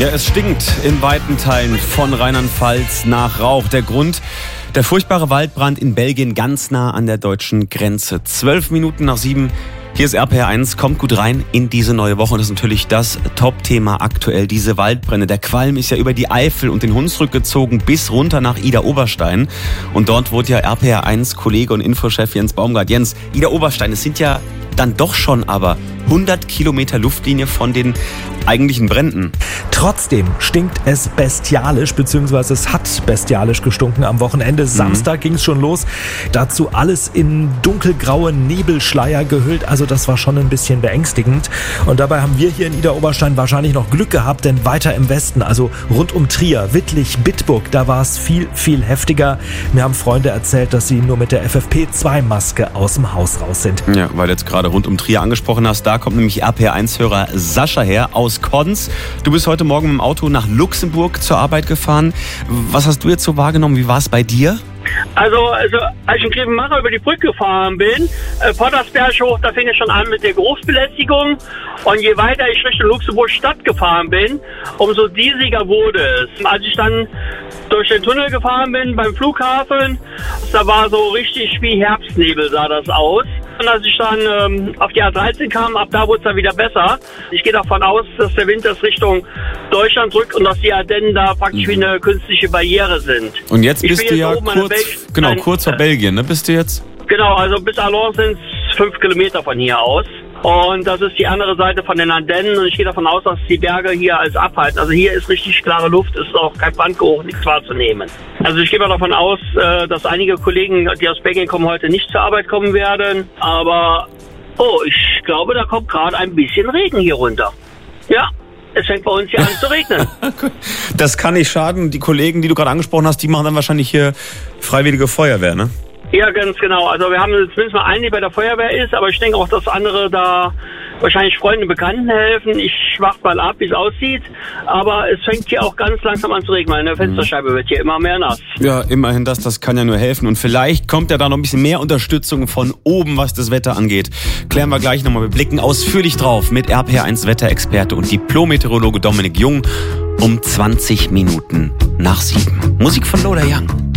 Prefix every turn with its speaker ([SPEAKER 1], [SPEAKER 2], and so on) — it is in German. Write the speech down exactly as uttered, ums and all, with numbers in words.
[SPEAKER 1] Ja, es stinkt in weiten Teilen von Rheinland-Pfalz nach Rauch. Der Grund: der furchtbare Waldbrand in Belgien, ganz nah an der deutschen Grenze. Zwölf Minuten nach sieben. Hier ist R P R eins, kommt gut rein in diese neue Woche. Und das ist natürlich das Top-Thema aktuell, diese Waldbrände. Der Qualm ist ja über die Eifel und den Hunsrück gezogen bis runter nach Idar-Oberstein. Und dort wurde ja R P R eins Kollege und Infochef Jens Baumgart. Jens, Idar-Oberstein, es sind ja dann doch schon aber hundert Kilometer Luftlinie von den eigentlichen Bränden.
[SPEAKER 2] Trotzdem stinkt es bestialisch, beziehungsweise es hat bestialisch gestunken am Wochenende. Samstag mhm. ging es schon los. Dazu alles in dunkelgraue Nebelschleier gehüllt. Also das war schon ein bisschen beängstigend. Und dabei haben wir hier in Idar-Oberstein wahrscheinlich noch Glück gehabt, denn weiter im Westen, also rund um Trier, Wittlich, Bitburg, da war es viel, viel heftiger. Mir haben Freunde erzählt, dass sie nur mit der F F P zwei Maske aus dem Haus raus sind.
[SPEAKER 1] Ja, weil du jetzt gerade rund um Trier angesprochen hast, da kommt nämlich R P R eins-Hörer Sascha her aus Konz. Du bist heute Morgen mit dem Auto nach Luxemburg zur Arbeit gefahren. Was hast du jetzt so wahrgenommen? Wie war es bei dir?
[SPEAKER 3] Also, also als ich in Grevenmacher über die Brücke gefahren bin, äh, Pottersberg hoch, da fing es schon an mit der Geruchsbelästigung. Und je weiter ich Richtung Luxemburg Stadt gefahren bin, umso diesiger wurde es. Als ich dann durch den Tunnel gefahren bin beim Flughafen, da war so richtig wie Herbstnebel sah das aus. Und als ich dann ähm, auf die A dreizehn kam, ab da wurde es dann wieder besser. Ich gehe davon aus, dass der Wind das Richtung Deutschland drückt und dass die Ardennen da praktisch wie eine künstliche Barriere sind.
[SPEAKER 1] Und jetzt
[SPEAKER 3] ich
[SPEAKER 1] bist du ja kurz, genau,
[SPEAKER 3] Nein,
[SPEAKER 1] kurz vor äh, Belgien, ne? Bist du jetzt?
[SPEAKER 3] Genau, also bis Allons sind es fünf Kilometer von hier aus. Und das ist die andere Seite von den Ardennen. Und ich gehe davon aus, dass die Berge hier alles abhalten. Also hier ist richtig klare Luft, ist auch kein Brandgeruch, nichts wahrzunehmen. Also ich gehe mal davon aus, dass einige Kollegen, die aus Belgien kommen, heute nicht zur Arbeit kommen werden. Aber, oh, ich glaube, da kommt gerade ein bisschen Regen hier runter. Ja. Es fängt bei uns hier an zu regnen.
[SPEAKER 1] Das kann nicht schaden. Die Kollegen, die du gerade angesprochen hast, die machen dann wahrscheinlich hier freiwillige Feuerwehr, ne?
[SPEAKER 3] Ja, ganz genau. Also wir haben zumindest mal einen, der bei der Feuerwehr ist, aber ich denke auch, dass andere da wahrscheinlich Freunden und Bekannten helfen. Ich warte mal ab, wie es aussieht. Aber es fängt hier auch ganz langsam an zu regnen. Meine Fensterscheibe wird hier immer mehr nass.
[SPEAKER 1] Ja, immerhin das, das kann ja nur helfen. Und vielleicht kommt ja da noch ein bisschen mehr Unterstützung von oben, was das Wetter angeht. Klären wir gleich nochmal. Wir blicken ausführlich drauf mit R P R eins Wetterexperte und Diplom-Meteorologe Dominik Jung um zwanzig Minuten nach sieben. Musik von Lola Young.